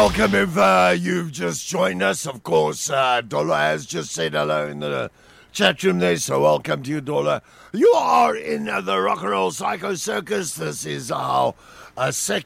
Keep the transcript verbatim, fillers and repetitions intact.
welcome if uh, you've just joined us. Of course, uh, Dola has just said hello in the chat room there, so welcome to you, Dola. You are in uh, the Rock and Roll Psycho Circus. This is our uh, second